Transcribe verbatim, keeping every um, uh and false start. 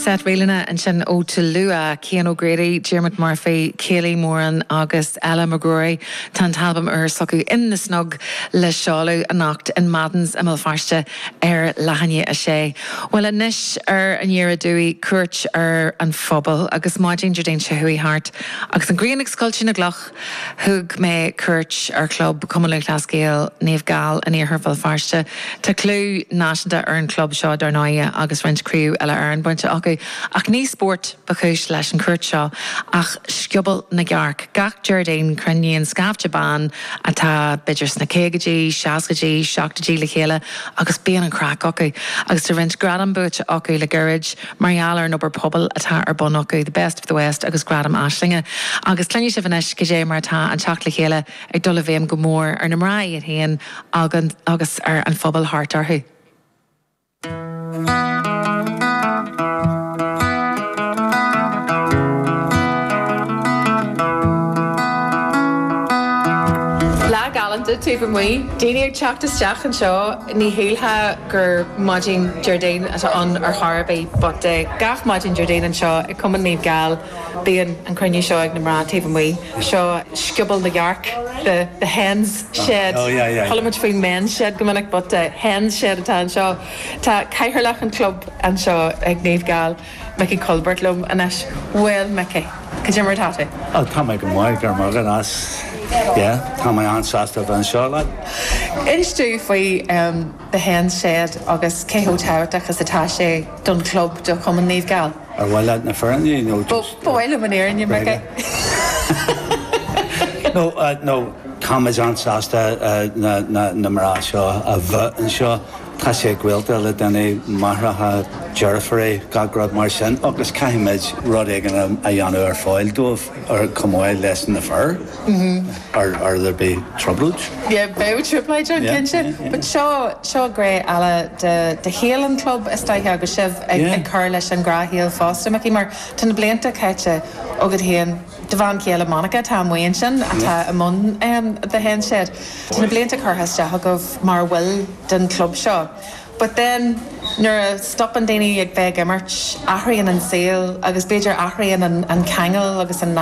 Seth Rélina and sin ó Tulua, Cian O'Grady, Dermot Murphy, Kaylee Moran, August, Ella McGrory, Tan Talbam ur socu in the snug le Shalu anocht in Maddens and Milfarste er Lahanye a sé. Well, a nish er an year a dewey, Kurch er an Phobble, agus Martin Jardine Shahui Hart, agus an Green Exculture na Gloch, Hug me Kurch er club, Cumulu Glasgow, Neve Gal, and ear her Milfarste, ta Clú Nashda Earn Club Shaw Darnaya, agus Rent Crew Ella Earn, bunch of Okay, ach ní sport bacúis leis an cuairt seo ach sciobal na gearc gach Jardine cruinníonn scabte ban atá beidir sna céigeadí, seascaidí, seachtaidí le chéile agus bíon an crack acu agus tar rint gradam buit acu le gurrid marialar an obair pobl atá ar bon acu the best of the west agus gradam ashlinge agus clynne se vanis go dé mar atá an teach le chéile ag dul a bhéim go mór ar na mraí a théan agus ar an phobal hart arthú. Tú go mí, Daine ag teachtasteach an seo ní héilthe gur Máidín Jardine an ar Harbaí, but gach Máidín Jardine an seo ag cuman níomh gal bíon an cruinne seo ag na mrá taobh mí. Seo sciobal na gearc, the, the hens shed. Oh, yeah, yeah. Chola much faoin men shed go minic, but the hens shed atá an seo. Tá caithearlach an club an seo ag níomh gal Mickey Colbert lum an eis well Mickey. Could you remember that? Oh, tá mé go mhaid gur mar gan as. Yeah, tá mé ansasta van seo le. Inistú faoi um, the hens shed agus céhó teart agus atá sé don club do cuman níomh gal. Ar bhfuil leat na fearní nó just... Bhfuil am an éireann you Mickey. No, uh, no, tá mé ansasta uh, na, na, na mrá seo a bheith an seo. Tá sé ghuiilta le denna martha dearfarí gagrad mar sin agus caiimiid rud éigean a dhéanú ar fáil dómh ar cumáil leis na fear. Are, are there be trouble? Yeah, very triple John yeah, Kinship. Yeah, yeah. But Shaw Shaw Gray ala the the Healing Club is like a Shiv and Carlish and Grahil Foster Mickey Mar Tan Blanta Catcha Ogad Hien Devan Kiela Monica Tam Winston at a mon um the hen shed. Tan Blanta Car has Jahagov Mar Will den Club Shaw. But then Nura stop and Dini ag beg emerch Ahrian and Sale agus Bejar Ahrian and, and Kangle agus and